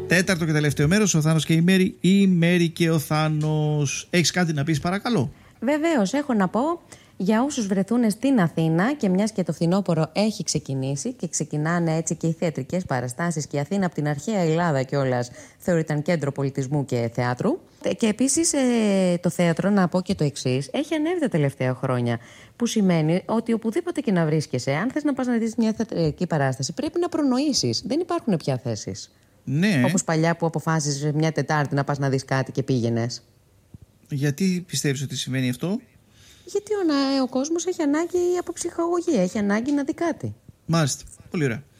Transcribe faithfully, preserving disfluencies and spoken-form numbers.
Τέταρτο και τελευταίο μέρος, ο Θάνος και η Μέρη, η Μέρη και ο Θάνος. Έχεις κάτι να πεις, παρακαλώ? Βεβαίως, έχω να πω για όσους βρεθούν στην Αθήνα και μιας και το φθινόπωρο έχει ξεκινήσει και ξεκινάνε έτσι και οι θεατρικές παραστάσεις και η Αθήνα από την αρχαία Ελλάδα κιόλας θεωρείται κέντρο πολιτισμού και θεάτρου. Και επίσης ε, το θέατρο, να πω και το εξής, έχει ανέβει τα τελευταία χρόνια. Που σημαίνει ότι οπουδήποτε και να βρίσκεσαι, αν θες να πας να δεις μια θεατρική παράσταση, πρέπει να προνοήσεις. Δεν υπάρχουν πια θέσεις. Ναι. Όπως παλιά που αποφάσισες μια Τετάρτη να πας να δεις κάτι και πήγαινες. Γιατί πιστεύεις ότι συμβαίνει αυτό? Γιατί ο, ο κόσμος έχει ανάγκη από ψυχαγωγία, έχει ανάγκη να δει κάτι. Μάλιστα. Πολύ ωραία.